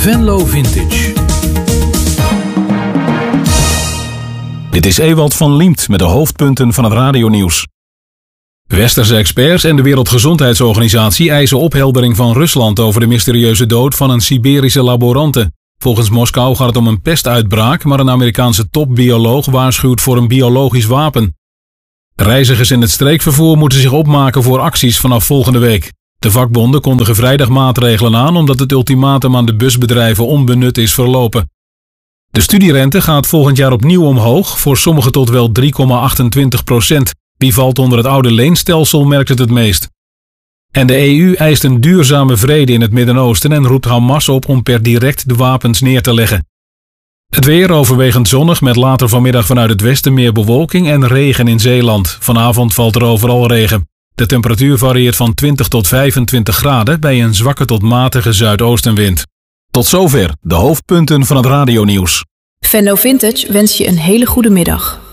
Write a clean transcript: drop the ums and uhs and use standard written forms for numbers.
Venlo Vintage. Dit is Ewald van Liemt met de hoofdpunten van het radionieuws. Westerse experts en de Wereldgezondheidsorganisatie eisen opheldering van Rusland over de mysterieuze dood van een Siberische laborante. Volgens Moskou gaat het om een pestuitbraak, maar een Amerikaanse topbioloog waarschuwt voor een biologisch wapen. Reizigers in het streekvervoer moeten zich opmaken voor acties vanaf volgende week. De vakbonden kondigen vrijdag maatregelen aan omdat het ultimatum aan de busbedrijven onbenut is verlopen. De studierente gaat volgend jaar opnieuw omhoog, voor sommigen tot wel 3,28%. Wie valt onder het oude leenstelsel merkt het meest. En de EU eist een duurzame vrede in het Midden-Oosten en roept Hamas op om per direct de wapens neer te leggen. Het weer overwegend zonnig met later vanmiddag vanuit het westen meer bewolking en regen in Zeeland. Vanavond valt er overal regen. De temperatuur varieert van 20 tot 25 graden bij een zwakke tot matige zuidoostenwind. Tot zover de hoofdpunten van het radionieuws. Venlo Vintage wens je een hele goede middag.